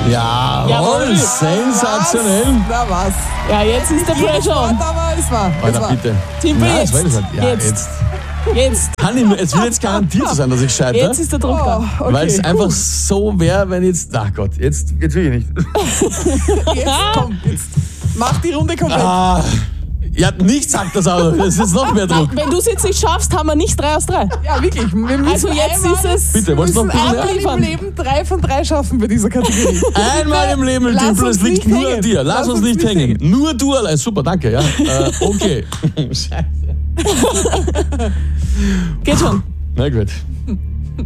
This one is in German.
Jawohl, sensationell. Na was? Ja, jetzt ist der Pressure on. Aber es war. Alter, bitte. Timpel, Nein, jetzt. das war das nicht. Ja, Jetzt. Es wird jetzt garantiert so sein, dass ich scheitere. Jetzt ist der Druck da. Okay, weil es einfach so wäre, wenn jetzt... Ach Gott, jetzt will ich nicht. Jetzt mach die Runde komplett. Ja, nichts sagt das auch. Das ist jetzt noch mehr Druck. Wenn du es jetzt nicht schaffst, haben wir nicht 3 aus 3. Ja, wirklich. Wir müssen Also jetzt ist es... Bitte, wolltest du noch ein bisschen einmal mehr? im Leben 3 von 3 schaffen bei dieser Kategorie. Einmal im Leben, Lass Timpel, uns es liegt nicht nur hängen. an dir. Lass uns nicht hängen. Nur du allein. Super, danke. Ja. Okay. Scheiße. Geht schon. Na gut.